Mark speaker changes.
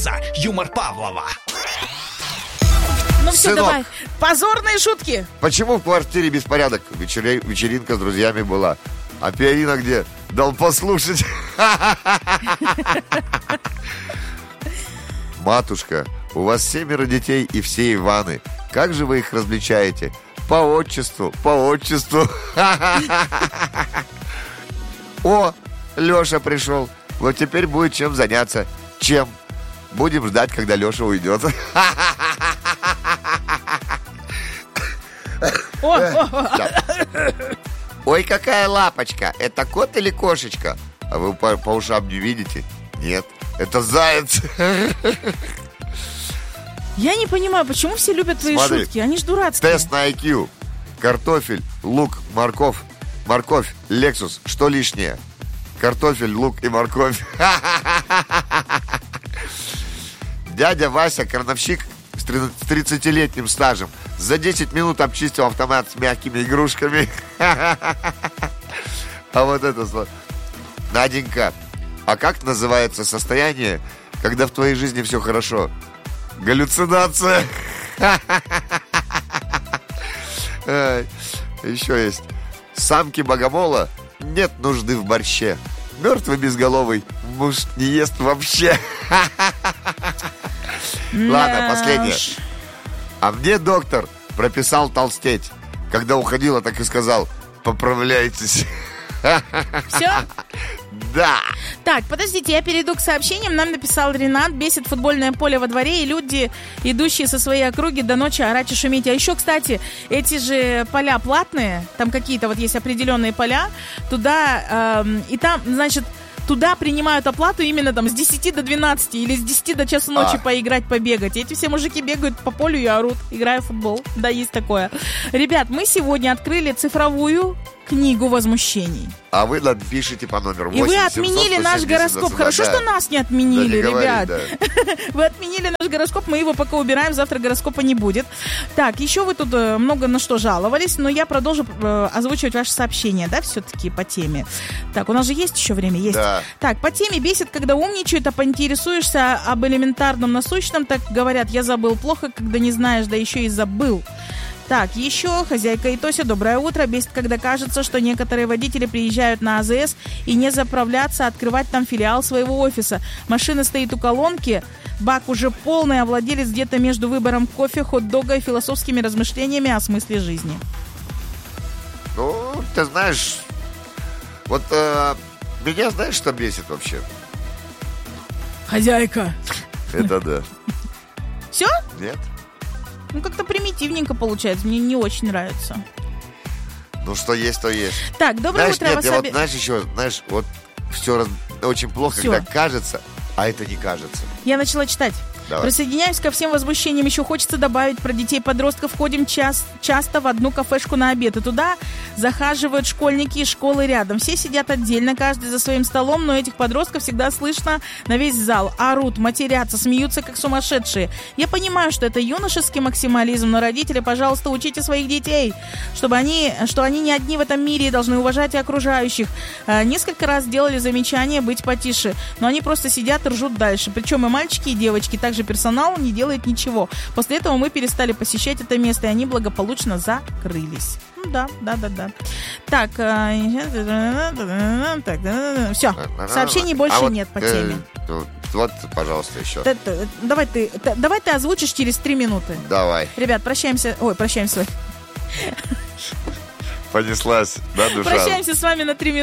Speaker 1: Юмор Павлова.
Speaker 2: Ну все,
Speaker 3: Сынок.
Speaker 2: давай. Позорные шутки.
Speaker 3: Почему в квартире беспорядок? Вечеринка с друзьями была. А пианино где? Дал послушать. Матушка, у вас 7 детей и все Иваны. Как же вы их различаете? По отчеству. О, Леша пришел. Вот теперь будет чем заняться. Чем? Будем ждать, когда Леша уйдет. Ой, какая лапочка. Это кот или кошечка? А вы по ушам не видите? Нет, это заяц.
Speaker 2: Я не понимаю, почему все любят твои
Speaker 3: Смотри,
Speaker 2: шутки. Они ж дурацкие.
Speaker 3: Тест на IQ. Картофель, лук, морковь. Морковь, Лексус. Что лишнее? Картофель, лук и морковь. Дядя Вася, крановщик с 30-летним стажем, за 10 минут обчистил автомат с мягкими игрушками. А вот это... Наденька, а как называется состояние, когда в твоей жизни все хорошо? Галлюцинация. Еще есть. Самки богомола нет нужды в борще. Мертвый безголовый муж не ест вообще. Ладно, последнее. А мне доктор прописал толстеть. Когда уходила, так и сказал: поправляйтесь.
Speaker 2: Все?
Speaker 3: Да.
Speaker 2: Так, подождите, я перейду к сообщениям. Нам написал Ренат: бесит футбольное поле во дворе и люди, идущие со своей округи до ночи орать и шуметь. А еще, кстати, эти же поля платные, там какие-то вот есть определенные поля, туда, и там, значит, туда принимают оплату именно там с 10 до 12 или с 10 до часа ночи поиграть, побегать. Эти все мужики бегают по полю и орут, играя в футбол. Да, есть такое. Ребят, мы сегодня открыли цифровую книгу возмущений.
Speaker 3: А вы нам пишите по номеру 8
Speaker 2: И вы отменили наш гороскоп. Хорошо, что нас не отменили,
Speaker 3: да, не
Speaker 2: ребят.
Speaker 3: говори,
Speaker 2: Вы отменили наш гороскоп, мы его пока убираем, завтра гороскопа не будет. Так, еще вы тут много на что жаловались, но я продолжу озвучивать ваши сообщения, да, все-таки по теме. Так, у нас же есть еще время? Есть.
Speaker 3: Да.
Speaker 2: Так, по теме бесит, когда умничают, а поинтересуешься об элементарном насущном, так говорят: я забыл плохо, когда не знаешь, да еще и забыл. Так, еще хозяйка и Тося, доброе утро. Бесит, когда кажется, что некоторые водители приезжают на АЗС и не заправляться, а открывать там филиал своего офиса. Машина стоит у колонки, бак уже полный, а владелец где-то между выбором кофе, хот-дога и философскими размышлениями о смысле жизни.
Speaker 3: Ну, ты знаешь, вот меня знаешь, что бесит вообще?
Speaker 2: Хозяйка.
Speaker 3: Это да.
Speaker 2: Все?
Speaker 3: Нет?
Speaker 2: Ну, как-то примитивненько получается. Мне не очень нравится.
Speaker 3: Ну, что есть, то есть.
Speaker 2: Так, доброе
Speaker 3: знаешь,
Speaker 2: утро,
Speaker 3: нет,
Speaker 2: вас
Speaker 3: я вот, знаешь, еще, знаешь, вот все очень плохо,
Speaker 2: Всё.
Speaker 3: когда кажется, а это не кажется.
Speaker 2: Я начала читать.
Speaker 3: Давай.
Speaker 2: Присоединяюсь ко всем возмущениям. Еще хочется добавить про детей-подростков. Ходим часто в одну кафешку на обед. И туда захаживают школьники из школы рядом. Все сидят отдельно, каждый за своим столом, но этих подростков всегда слышно на весь зал. Орут, матерятся, смеются как сумасшедшие. Я понимаю, что это юношеский максимализм, но родители, пожалуйста, учите своих детей, что они не одни в этом мире и должны уважать и окружающих. Несколько раз делали замечание быть потише, но они просто сидят и ржут дальше. Причем и мальчики, и девочки, также персонал не делает ничего. После этого мы перестали посещать это место, и они благополучно закрылись. Ну да. Так, все, сообщений больше нет по теме.
Speaker 3: Вот, пожалуйста, еще.
Speaker 2: Давай ты озвучишь через 3 минуты.
Speaker 3: Давай.
Speaker 2: Ребят, прощаемся.
Speaker 3: Понеслась, да, душа?
Speaker 2: Прощаемся с вами на 3 минуты.